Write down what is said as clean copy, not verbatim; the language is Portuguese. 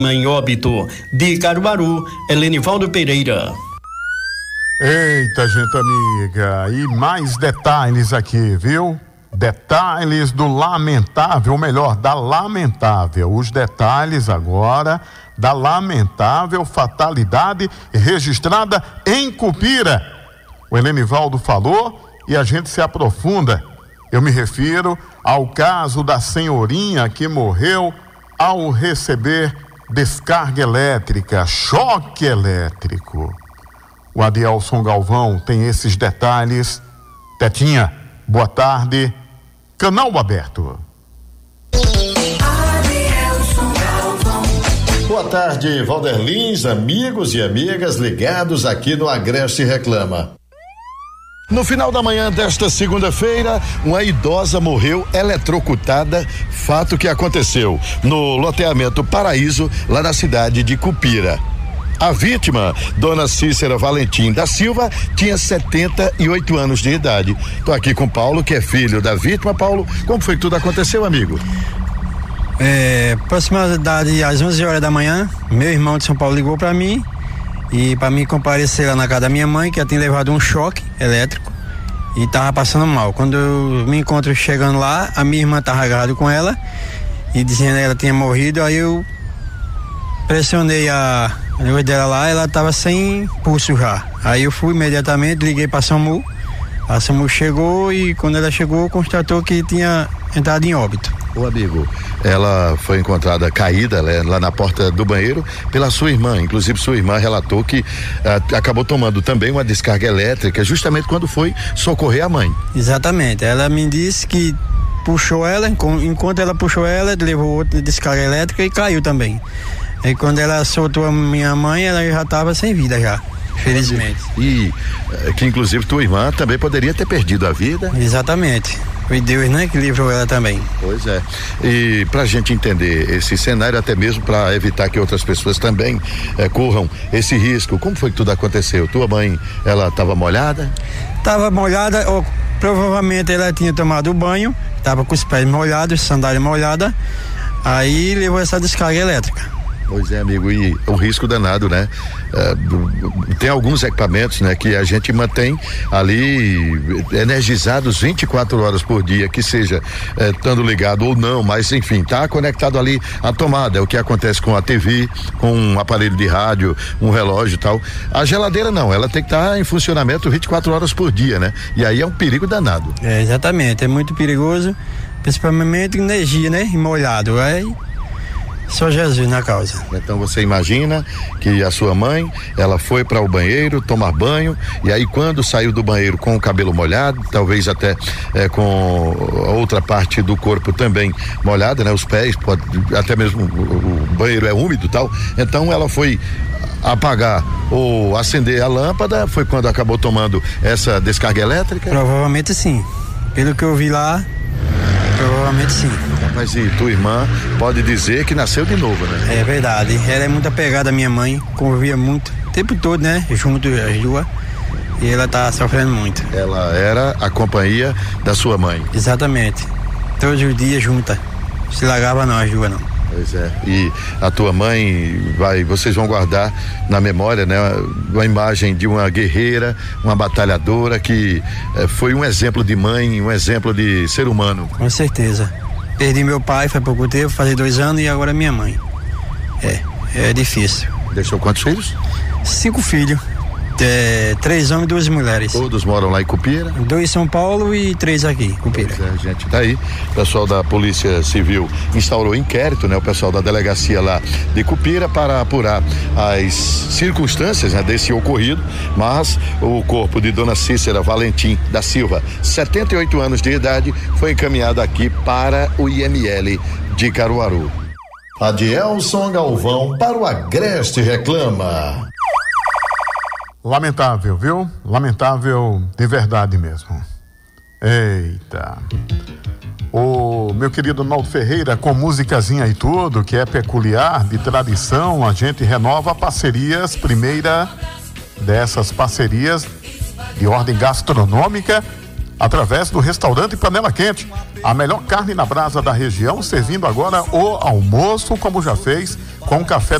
Em óbito. De Caruaru, Helenivaldo Pereira. Eita, gente amiga, e mais detalhes aqui, viu? Detalhes do lamentável, ou melhor, da lamentável. Os detalhes agora da lamentável fatalidade registrada em Cupira. O Helenivaldo falou e a gente se aprofunda. Eu me refiro ao caso da senhorinha que morreu ao receber descarga elétrica, choque elétrico. O Adielson Galvão tem esses detalhes. Tetinha, boa tarde. Canal aberto. Boa tarde, Valder Lins, amigos e amigas ligados aqui no Agreste Reclama. No final da manhã desta segunda-feira, uma idosa morreu eletrocutada, fato que aconteceu no loteamento Paraíso, lá na cidade de Cupira. A vítima, dona Cícera Valentim da Silva, tinha 78 anos de idade. Tô aqui com Paulo, que é filho da vítima. Paulo, como foi que tudo aconteceu, amigo? Aproximadade às 11 horas da manhã, meu irmão de São Paulo ligou para mim e para mim comparecer lá na casa da minha mãe, que ela tinha levado um choque elétrico e tava passando mal. Quando eu me encontro chegando lá, a minha irmã tava agarrada com ela e dizendo que ela tinha morrido. Aí eu pressionei a luz dela lá, ela tava sem pulso já. Aí eu fui imediatamente, liguei pra SAMU. A SAMU chegou e quando ela chegou, constatou que tinha entrado em óbito. Ô amigo, ela foi encontrada caída lá na porta do banheiro pela sua irmã. Inclusive sua irmã relatou que acabou tomando também uma descarga elétrica justamente quando foi socorrer a mãe. Exatamente, ela me disse que puxou ela, enquanto ela puxou ela, levou outra descarga elétrica e caiu também. E quando ela soltou a minha mãe, ela já estava sem vida já, felizmente. E que inclusive tua irmã também poderia ter perdido a vida. Exatamente. Foi Deus, né, que livrou ela também. Pois é. E pra gente entender esse cenário, até mesmo para evitar que outras pessoas também corram esse risco, como foi que tudo aconteceu? Tua mãe, ela estava molhada? Estava molhada, ou provavelmente ela tinha tomado banho, estava com os pés molhados, sandália molhada, aí levou essa descarga elétrica. Pois é, amigo, e o risco danado, né? Tem alguns equipamentos, né, que a gente mantém ali energizados 24 horas por dia, que seja estando ligado ou não, mas enfim, tá conectado ali à tomada. É o que acontece com a TV, com um aparelho de rádio, um relógio e tal. A geladeira não, ela tem que estar em funcionamento 24 horas por dia, né? E aí é um perigo danado. Exatamente, é muito perigoso, principalmente energia, né? E molhado, só Jesus na causa. Então você imagina que a sua mãe, ela foi para o banheiro tomar banho e aí quando saiu do banheiro com o cabelo molhado, talvez até com a outra parte do corpo também molhada, né? Os pés, até mesmo o banheiro é úmido e tal, então ela foi apagar ou acender a lâmpada, foi quando acabou tomando essa descarga elétrica? Provavelmente sim, pelo que eu vi lá, provavelmente sim. Mas e tua irmã pode dizer que nasceu de novo, né? É verdade, ela é muito apegada à minha mãe, convivia muito, o tempo todo, né? Junto as duas, e ela tá sofrendo muito. Ela era a companhia da sua mãe? Exatamente, todos os dias junta, se largava não, as duas não. Pois é, e a tua mãe vocês vão guardar na memória, né, uma imagem de uma guerreira, uma batalhadora que foi um exemplo de mãe, um exemplo de ser humano. Com certeza. Perdi meu pai, foi pouco tempo, fazia 2 anos e agora minha mãe. É difícil. Deixou quantos filhos? 5 filhos. 3 homens e 2 mulheres. Todos moram lá em Cupira? 2 em São Paulo e 3 aqui, Cupira. Pois é, gente, tá aí. O pessoal da Polícia Civil instaurou inquérito, né? O pessoal da delegacia lá de Cupira para apurar as circunstâncias, né, desse ocorrido, mas o corpo de dona Cícera Valentim da Silva, 78 anos de idade, foi encaminhado aqui para o IML de Caruaru. Adielson Galvão para o Agreste Reclama. Lamentável, viu? Lamentável de verdade mesmo. Eita. O meu querido Naldo Ferreira, com musicazinha e tudo, que é peculiar, de tradição, a gente renova parcerias, primeira dessas parcerias de ordem gastronômica, através do restaurante Panela Quente. A melhor carne na brasa da região, servindo agora o almoço, como já fez, com café